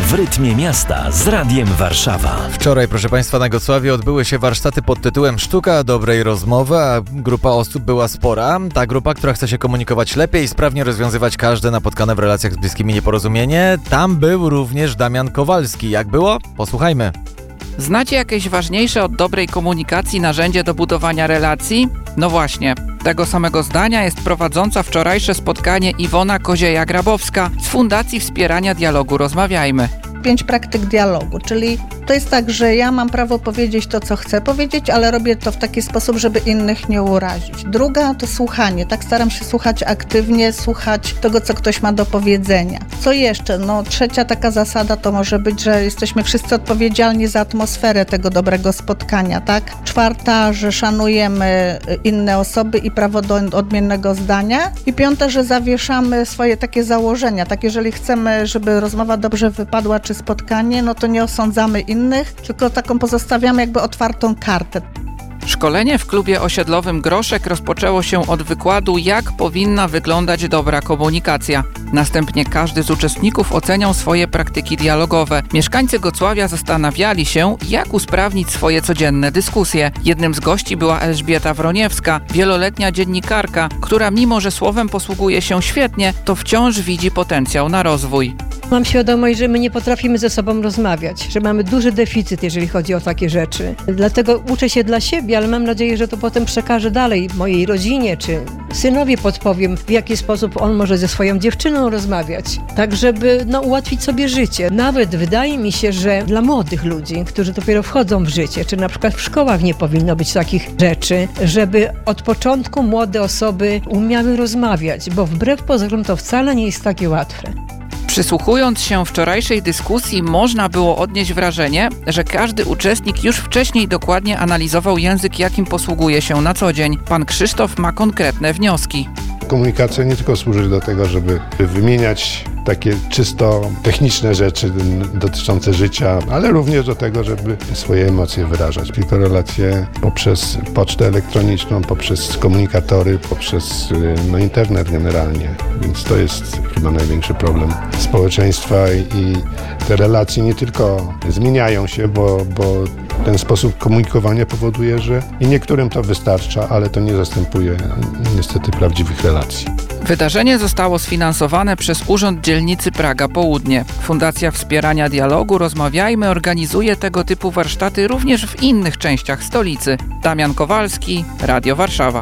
W rytmie miasta z Radiem Warszawa. Wczoraj, proszę Państwa, na Gocławie odbyły się warsztaty pod tytułem Sztuka dobrej rozmowy, a grupa osób była spora. Ta grupa, która chce się komunikować lepiej i sprawnie rozwiązywać każde napotkane w relacjach z bliskimi nieporozumienie. Tam był również Damian Kowalski. Jak było? Posłuchajmy. Znacie jakieś ważniejsze od dobrej komunikacji narzędzie do budowania relacji? No właśnie, tego samego zdania jest prowadząca wczorajsze spotkanie Iwona Kozieja-Grabowska z Fundacji Wspierania Dialogu Rozmawiajmy. 5 praktyk dialogu, czyli to jest tak, że ja mam prawo powiedzieć to, co chcę powiedzieć, ale robię to w taki sposób, żeby innych nie urazić. Druga to słuchanie, tak staram się słuchać aktywnie, słuchać tego, co ktoś ma do powiedzenia. Co jeszcze? Trzecia taka zasada to może być, że jesteśmy wszyscy odpowiedzialni za atmosferę tego dobrego spotkania, tak? Czwarta, że szanujemy inne osoby i prawo do odmiennego zdania. I piąta, że zawieszamy swoje takie założenia, tak jeżeli chcemy, żeby rozmowa dobrze wypadła, czy spotkanie, to nie osądzamy innych, tylko taką pozostawiamy jakby otwartą kartę. Szkolenie w klubie osiedlowym Groszek rozpoczęło się od wykładu, jak powinna wyglądać dobra komunikacja. Następnie każdy z uczestników oceniał swoje praktyki dialogowe. Mieszkańcy Gocławia zastanawiali się, jak usprawnić swoje codzienne dyskusje. Jednym z gości była Elżbieta Wroniewska, wieloletnia dziennikarka, która mimo, że słowem posługuje się świetnie, to wciąż widzi potencjał na rozwój. Mam świadomość, że my nie potrafimy ze sobą rozmawiać, że mamy duży deficyt, jeżeli chodzi o takie rzeczy. Dlatego uczę się dla siebie, ale mam nadzieję, że to potem przekażę dalej mojej rodzinie, czy synowi podpowiem, w jaki sposób on może ze swoją dziewczyną rozmawiać, tak żeby ułatwić sobie życie. Nawet wydaje mi się, że dla młodych ludzi, którzy dopiero wchodzą w życie, czy na przykład w szkołach nie powinno być takich rzeczy, żeby od początku młode osoby umiały rozmawiać, bo wbrew pozorom to wcale nie jest takie łatwe. Przysłuchując się wczorajszej dyskusji, można było odnieść wrażenie, że każdy uczestnik już wcześniej dokładnie analizował język, jakim posługuje się na co dzień. Pan Krzysztof ma konkretne wnioski. Komunikacja nie tylko służy do tego, żeby wymieniać takie czysto techniczne rzeczy dotyczące życia, ale również do tego, żeby swoje emocje wyrażać. Tylko relacje poprzez pocztę elektroniczną, poprzez komunikatory, poprzez internet generalnie. Więc to jest chyba największy problem społeczeństwa i te relacje nie tylko zmieniają się, bo ten sposób komunikowania powoduje, że i niektórym to wystarcza, ale to nie zastępuje niestety prawdziwych relacji. Wydarzenie zostało sfinansowane przez Urząd Dzielnicy Praga Południe. Fundacja Wspierania Dialogu Rozmawiajmy organizuje tego typu warsztaty również w innych częściach stolicy. Damian Kowalski, Radio Warszawa.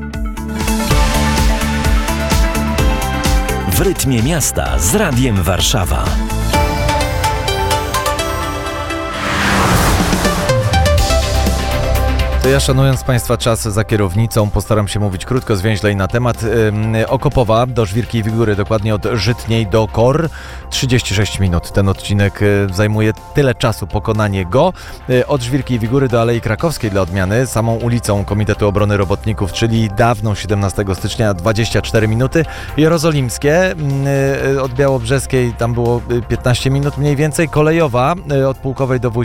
W rytmie miasta z Radiem Warszawa. To ja, szanując Państwa czas za kierownicą, postaram się mówić krótko, zwięźlej na temat. Okopowa do Żwirkiej Wigury, dokładnie od Żytniej do KOR. 36 minut. Ten odcinek zajmuje tyle czasu, pokonanie go. Od Żwirkiej Wigury do Alei Krakowskiej dla odmiany, samą ulicą Komitetu Obrony Robotników, czyli dawną 17 stycznia, 24 minuty. Jerozolimskie od Białobrzeskiej, tam było 15 minut mniej więcej. Kolejowa od Pułkowej do